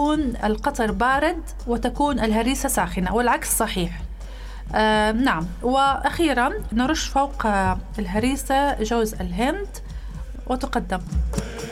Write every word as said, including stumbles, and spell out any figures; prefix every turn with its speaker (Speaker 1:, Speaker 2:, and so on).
Speaker 1: يكون القطر بارد وتكون الهريسة ساخنة، والعكس صحيح. آه نعم. وأخيرا نرش فوق الهريسة جوز الهند وتقدم.